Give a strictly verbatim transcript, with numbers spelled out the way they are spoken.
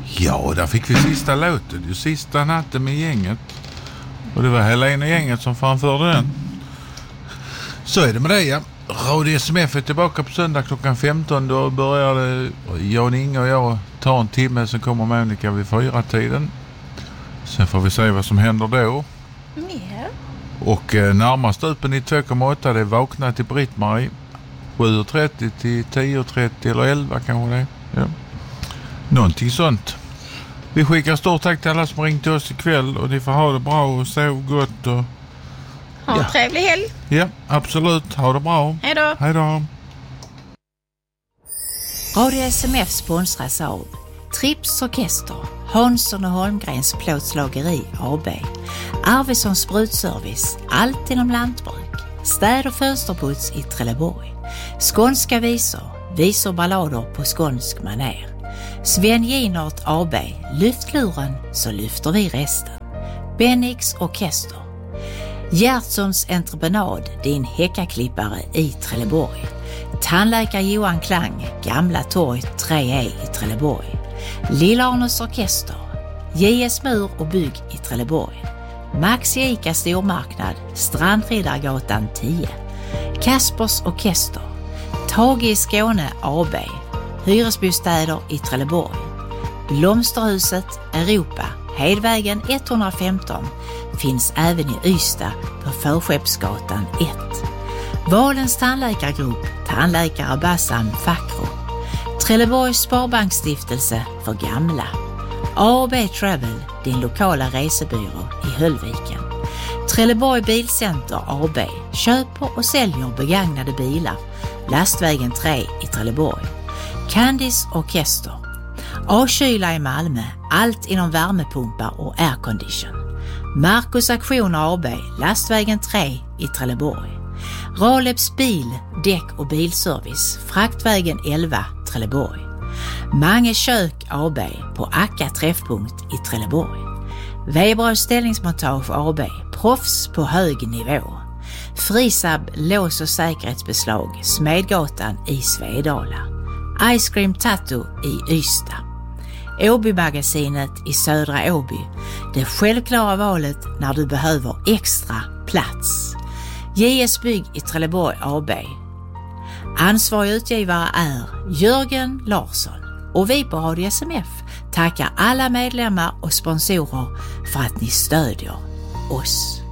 Ja, där fick vi sista låten. Det sista natten med gänget. Och det var Helena gänget som framförde den. Så är det med det, ja. Radio S M F är tillbaka på söndag klockan femton. Då började Jan Inge och jag ta en timme. Sen kommer Monica vid fyra tiden. Sen får vi se vad som händer då. Yeah. Och eh, närmast ut på nittiotvå komma åtta det är Vakna till Britt-Marie. sju trettio till tio trettio eller elva kanske det. Ja. Någonting sånt. Vi skickar stort tack till alla som ringt till oss ikväll. Och ni får ha det bra och sov gott. Och... Ha en ja. trevlig helg. Ja, absolut. Ha det bra. Hej då. Hej då. Radio S M F sponsras av Trips Orkester, Hansson och Holmgrens plåtslageri A B, Arvidsson Sprutservice, allt inom lantbruk, städ- och fönsterputs i Trelleborg, skånska visor, visor ballader på skånsk maner, Sven Ginart A B, lyftluren så lyfter vi resten, Bennix Orkester, Gertsons entreprenad, din häckaklippare i Trelleborg, tandläkare Johan Klang, Gamla torg tre E i Trelleborg, Lilla Arnes Orkester, J S Mur och bygg i Trelleborg, Max Ica stormarknad, Strandridargatan tio, Kaspers Orkester, Tage i Skåne A B, hyresbostäder i Trelleborg, Blomsterhuset Europa, Hedvägen etthundrafemton, finns även i Ystad på Förskeppsgatan ett. Valens tandläkargrupp, tandläkare Bassam Fakro, Trelleborgs Sparbanksstiftelse för gamla, A och B Travel, din lokala resebyrå i Höllviken, Trelleborg Bilcenter A B, köper och säljer begagnade bilar, Lastvägen tre i Trelleborg, Candice Orkester, A-kyla i Malmö, allt inom värmepumpar och aircondition, Marcus Aktioner A B, Lastvägen tre i Trelleborg, Raleps bil, däck och bilservice, Fraktvägen elva, Trelleborg, Mange kök A B på Akka träffpunkt i Trelleborg, Weberös ställningsmontage A B, proffs på hög nivå, Frisab lås- och säkerhetsbeslag, Smedgatan i Svedala, Ice Cream Tattoo i Ystad, Åby-magasinet i Södra Åby, det självklara valet när du behöver extra plats, J S Bygg i Trelleborg A B. Ansvarig utgivare är Jörgen Larsson och vi på Radio S M F tackar alla medlemmar och sponsorer för att ni stödjer oss.